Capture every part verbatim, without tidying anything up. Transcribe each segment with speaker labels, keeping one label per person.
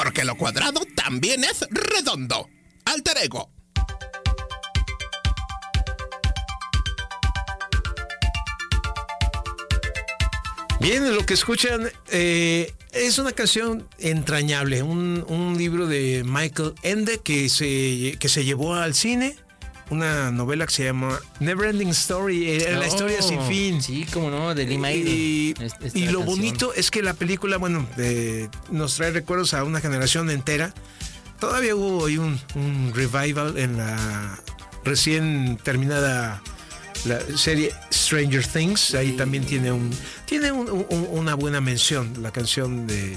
Speaker 1: porque lo cuadrado también es redondo. Alter Ego.
Speaker 2: Bien, lo que escuchan eh, es una canción entrañable, un, un libro de Michael Ende que se, que se llevó al cine, una novela que se llama Neverending Story, eh, oh, la historia sin fin.
Speaker 3: Sí, cómo no, de Lee Maiden.
Speaker 2: Y, y lo canción. bonito es que la película, bueno, eh, nos trae recuerdos a una generación entera. Todavía hubo hoy un, un revival en la recién terminada la serie Stranger Things. Ahí sí. también tiene un tiene un, un, una buena mención la canción de,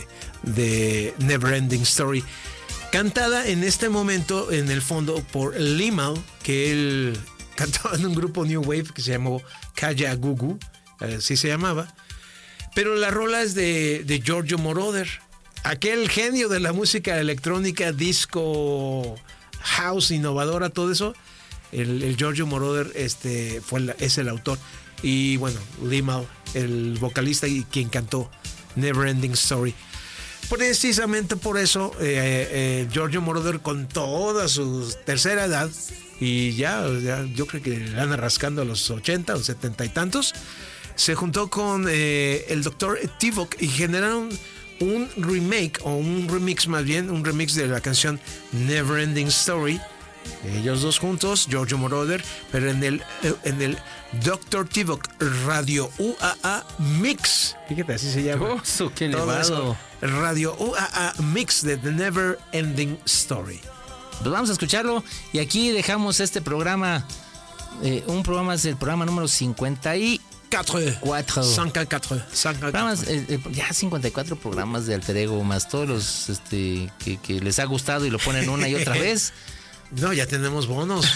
Speaker 2: de Neverending Story, cantada en este momento en el fondo por Limahl, que él cantaba en un grupo New Wave que se llamó Kaya Gugu, así se llamaba, pero la rola es de, de Giorgio Moroder, aquel genio de la música electrónica, disco, house, innovadora, todo eso. El, el Giorgio Moroder este, fue la, es el autor. Y bueno, Limahl, el vocalista y quien cantó Neverending Story. Precisamente por eso, eh, eh, Giorgio Moroder, con toda su tercera edad, y ya, ya yo creo que le anda rascando a los ochenta o setenta y tantos, se juntó con eh, el doctor Tivok y generaron un remake, o un remix más bien, un remix de la canción Neverending Story. Ellos dos juntos, Giorgio Moroder, pero en el, en el doctor Tivok Radio U A A Mix. Fíjate, así se llama.
Speaker 3: Oh, so, qué elevado.
Speaker 2: Radio U A A Mix de The Never Ending Story.
Speaker 3: Pues vamos a escucharlo y aquí dejamos este programa. Eh, un programa es el programa número cincuenta y cuatro.
Speaker 2: cincuenta y cuatro.
Speaker 3: Programas, eh, eh, ya cincuenta y cuatro programas de Alter Ego, más todos los este, que, que les ha gustado y lo ponen una y otra vez.
Speaker 2: No, ya tenemos bonos.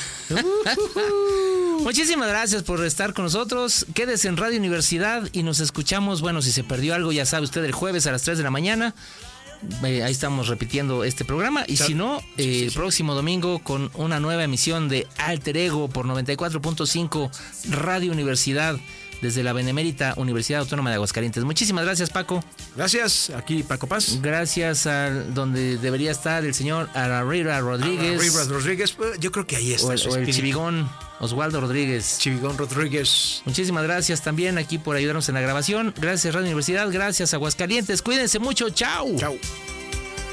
Speaker 3: Muchísimas gracias por estar con nosotros. Quédese en Radio Universidad y nos escuchamos. Bueno, si se perdió algo, ya sabe usted, el jueves a las tres de la mañana. Eh, ahí estamos repitiendo este programa. Y si no, eh, sí, sí, el sí. próximo domingo con una nueva emisión de Alter Ego por noventa y cuatro punto cinco Radio Universidad, desde la Benemérita Universidad Autónoma de Aguascalientes. Muchísimas gracias, Paco.
Speaker 2: Gracias, aquí Paco Paz.
Speaker 3: Gracias a donde debería estar el señor Ararira Rodríguez.
Speaker 2: Ararira Rodríguez, yo creo que ahí está.
Speaker 3: O el, o el Chivigón Oswaldo Rodríguez.
Speaker 2: Chivigón Rodríguez.
Speaker 3: Muchísimas gracias también aquí por ayudarnos en la grabación. Gracias, Radio Universidad. Gracias, Aguascalientes. Cuídense mucho. Chao.
Speaker 2: Chao.